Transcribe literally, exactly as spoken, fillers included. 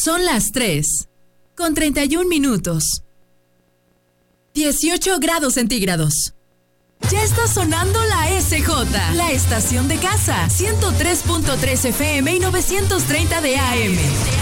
Son las tres, con treinta y un minutos. dieciocho grados centígrados. Ya está sonando la S J, la estación de casa, ciento tres punto tres F M y novecientos treinta de A M.